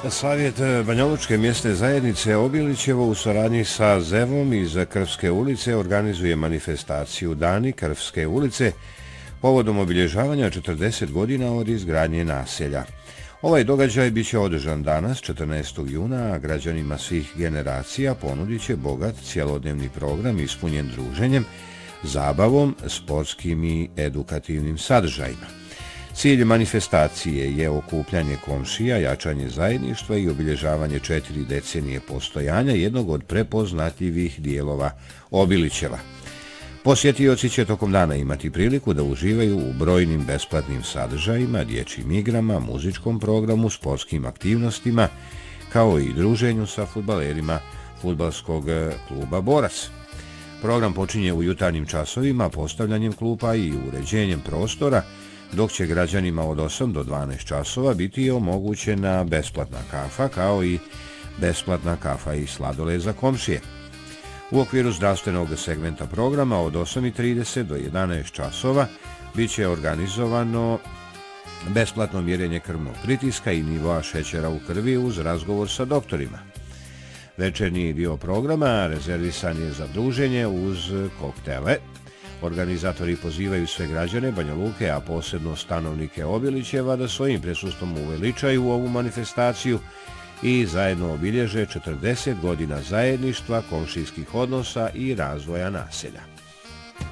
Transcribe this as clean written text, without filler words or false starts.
Savjet Banjalučke mjesne zajednice Obilićevo u saradnji sa ZEV-om iz Krvske ulice organizuje manifestaciju Dani Krvske ulice povodom obilježavanja 40 godina od izgradnje naselja. Ovaj događaj biće održan danas, 14. juna, a građanima svih generacija ponudit će bogat cjelodnevni program ispunjen druženjem, zabavom, sportskim i edukativnim sadržajima. Cilj manifestacije je okupljanje komšija, jačanje zajedništva i obilježavanje 4 decenije postojanja jednog od prepoznatljivih dijelova Obilićeva. Posjetioci će tokom dana imati priliku da uživaju u brojnim besplatnim sadržajima, dječjim igrama, muzičkom programu, sportskim aktivnostima, kao i druženju sa fudbalerima fudbalskog kluba Borac. Program počinje u jutarnjim časovima postavljanjem klupa i uređenjem prostora, dok će građanima od 8 do 12 časova biti omogućena besplatna kafa, kao i besplatna kafa i sladoled za komšije. U okviru zdravstvenog segmenta programa od 8:30 do 11 časova bit će organizovano besplatno mjerenje krvnog pritiska i nivoa šećera u krvi uz razgovor sa doktorima. Večernji dio programa rezervisan je za druženje uz koktele. Organizatori pozivaju sve građane Banja Luke, a posebno stanovnike Obilićeva, da svojim prisustvom uveličaju ovu manifestaciju i zajedno obilježe 40 godina zajedništva, komšijskih odnosa i razvoja naselja.